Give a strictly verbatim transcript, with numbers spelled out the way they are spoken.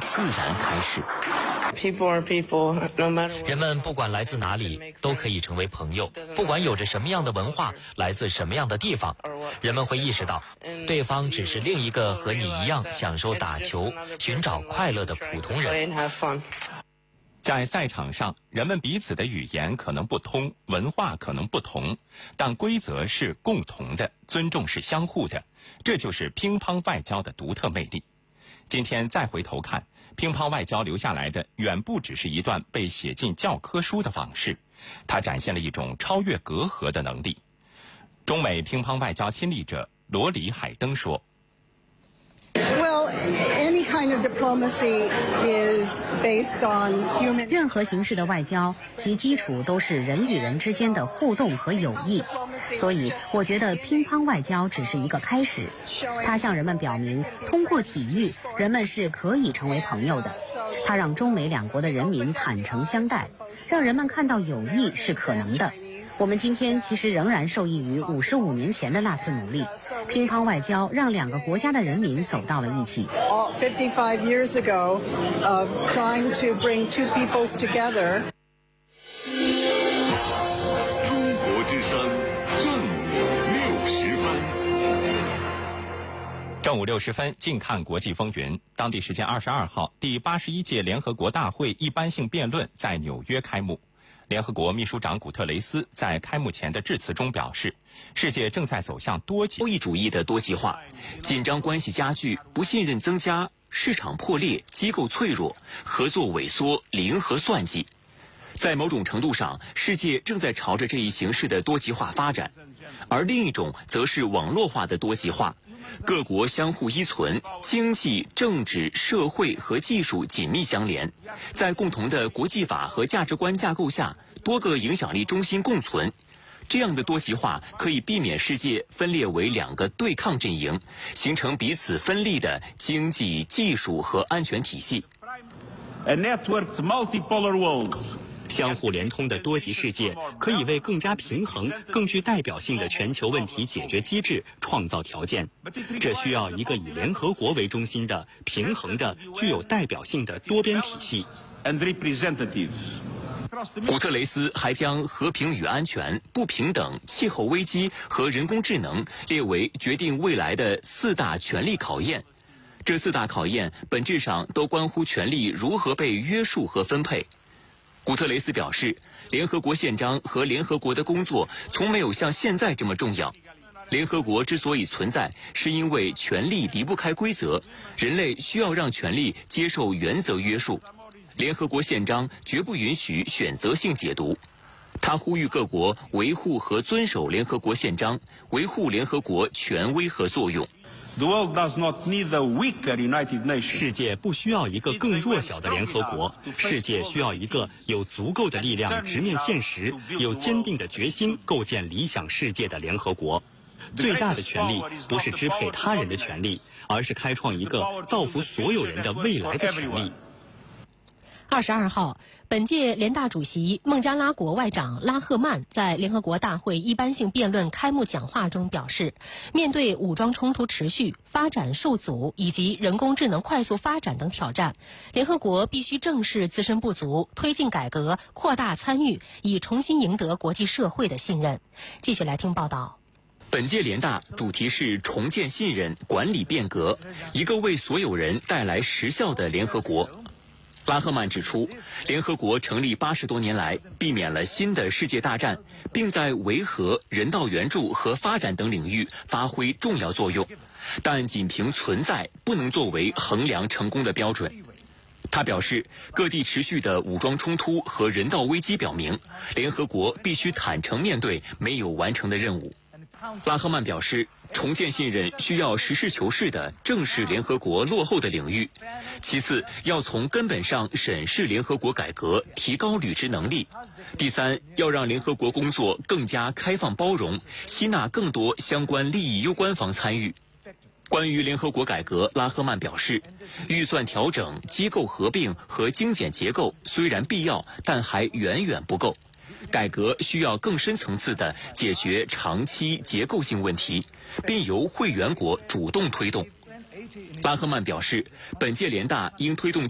自然开始。 People are people, no matter what. 人们不管来自哪里，都可以成为朋友。不管有着什么样的文化，来自什么样的地方，人们会意识到，对方只是另一个和你一样享受打球、寻找快乐的普通人。 在赛场上，人们彼此的语言可能不通，文化可能不同，但规则是共同的，尊重是相互的，这就是乒乓外交的独特魅力。今天再回头看，乒乓外交留下来的远不只是一段被写进教科书的往事，它展现了一种超越隔阂的能力。中美乒乓外交亲历者罗里海登说。 Well, any kind of diplomacy is based on human. 任何形式的外交，其基础都是人与人之间的互动和友谊。所以，我觉得乒乓外交只是一个开始。它向人们表明，通过体育，人们是可以成为朋友的。它让中美两国的人民坦诚相待，让人们看到友谊是可能的。我们今天其实仍然受益于五十五年前的那次努力。乒乓外交让两个国家的人民走到了一起。 fifty-five years ago, of trying to bring two peoples together. 中国之声正午六十分。 正午六十分，静看国际风云。当地时间二十二号，第八十一届联合国大会一般性辩论在纽约开幕。联合国秘书长古特雷斯在开幕前的致辞中表示，世界正在走向多极多极主义的多极化，紧张关系加剧，不信任增加，市场破裂，机构脆弱，合作萎缩，零和算计。在某种程度上，世界正在朝着这一形式的多极化发展，而另一种则是网络化的多极化。各国相互依存，经济、政治、社会和技术紧密相连，在共同的国际法和价值观架构下，多个影响力中心共存。这样的多极化可以避免世界分裂为两个对抗阵营，形成彼此分立的经济、技术和安全体系。 A networked multipolar world. 相互连通的多极世界可以为更加平衡、更具代表性的全球问题解决机制创造条件。这需要一个以联合国为中心的、平衡的、具有代表性的多边体系。 古特雷斯还将和平与安全、不平等、气候危机和人工智能列为决定未来的四大权力考验。这四大考验本质上都关乎权力如何被约束和分配。古特雷斯表示，联合国宪章和联合国的工作从没有像现在这么重要。联合国之所以存在，是因为权力离不开规则，人类需要让权力接受原则约束。联合国宪章绝不允许选择性解读。他呼吁各国维护和遵守联合国宪章，维护联合国权威和作用。 The world does not need a weaker United Nations. 世界不需要一个更弱小的联合国，世界需要一个有足够的力量直面现实、有坚定的决心构建理想世界的联合国。最大的权力不是支配他人的权利，而是开创一个造福所有人的未来的权利。 二十二号，本届联大主席孟加拉国外长拉赫曼在联合国大会一般性辩论开幕讲话中表示，面对武装冲突持续、发展受阻以及人工智能快速发展等挑战，联合国必须正视自身不足，推进改革，扩大参与，以重新赢得国际社会的信任。继续来听报道。 本届联大主题是重建信任、管理变革，一个为所有人带来实效的联合国。拉赫曼指出，联合国成立八十多年来，避免了新的世界大战，并在维和、人道援助和发展等领域发挥重要作用，但仅凭存在不能作为衡量成功的标准。他表示，各地持续的武装冲突和人道危机表明，联合国必须坦诚面对没有完成的任务。拉赫曼表示，重建信任需要实事求是地正视联合国落后的领域，其次要从根本上审视联合国改革，提高履职能力。第三，要让联合国工作更加开放包容，吸纳更多相关利益攸关方参与。关于联合国改革，拉赫曼表示，预算调整、机构合并和精简结构虽然必要，但还远远不够。改革需要更深层次地解决长期结构性问题，并由会员国主动推动。拉赫曼表示，本届联大应推动